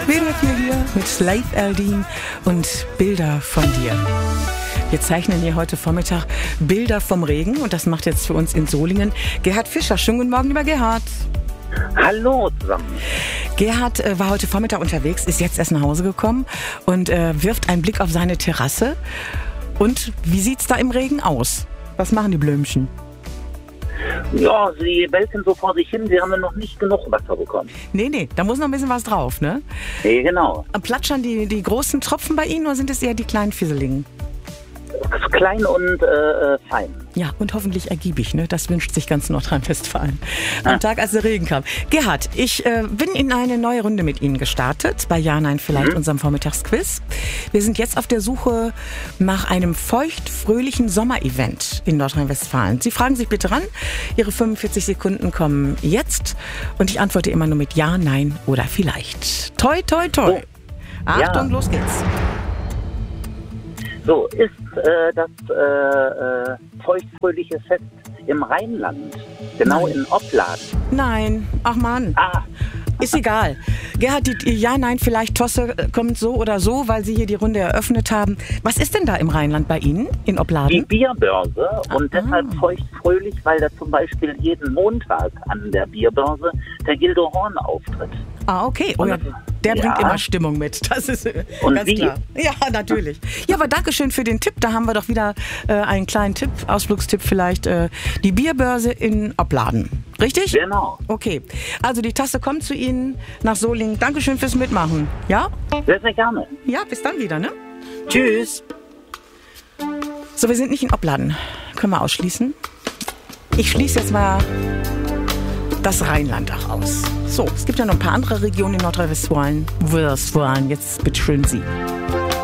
WDR 4 hier mit Slave Aldin und Bilder von dir. Wir zeichnen hier heute Vormittag Bilder vom Regen und das macht jetzt für uns in Solingen Gerhard Fischer. Schönen guten Morgen, lieber Gerhard. Hallo zusammen. Gerhard war heute Vormittag unterwegs, ist jetzt erst nach Hause gekommen und wirft einen Blick auf seine Terrasse. Und wie sieht's da im Regen aus? Was machen die Blümchen? Ja, sie welken so vor sich hin, sie haben ja noch nicht genug Wasser bekommen. Nee, da muss noch ein bisschen was drauf, ne? Nee, genau. Platschern die großen Tropfen bei Ihnen oder sind es eher die kleinen Fisseligen? Klein und fein. Ja, und hoffentlich ergiebig, ne? Das wünscht sich ganz Nordrhein-Westfalen. Am Tag, als der Regen kam. Gerhard, ich bin in eine neue Runde mit Ihnen gestartet, bei Ja, Nein, Vielleicht, unserem Vormittagsquiz. Wir sind jetzt auf der Suche nach einem feucht-fröhlichen Sommerevent in Nordrhein-Westfalen. Sie fragen sich bitte ran. Ihre 45 Sekunden kommen jetzt und ich antworte immer nur mit Ja, Nein oder Vielleicht. Toi, toi, toi. Oh. Achtung, Ja. los geht's. So, ist das feuchtfröhliche Fest im Rheinland, genau in Opladen? Nein, ach Mann. Ist egal. Gerhard, die Ja, Nein, Vielleicht Tosse kommt so oder so, weil Sie hier die Runde eröffnet haben. Was ist denn da im Rheinland bei Ihnen, in Die Opladen? Bierbörse und deshalb feuchtfröhlich, weil da zum Beispiel jeden Montag an der Bierbörse der Gildo Horn auftritt. Ah, okay. Oh, ja, der bringt immer Stimmung mit. Das ist Und ganz wie? klar. Ja, natürlich. Ja, aber Dankeschön für den Tipp. Da haben wir doch wieder einen kleinen Tipp, Ausflugstipp vielleicht. Die Bierbörse in Opladen. Richtig? Genau. Okay. Also die Tasse kommt zu Ihnen nach Solingen. Dankeschön fürs Mitmachen. Ja? Sehr, sehr gerne. Ja, bis dann wieder, ne? Tschüss. So, wir sind nicht in Opladen. Können wir ausschließen. Ich schließe jetzt mal das Rheinland auch aus. So, es gibt ja noch ein paar andere Regionen in Nordrhein-Westfalen. Jetzt bitte schön Sie.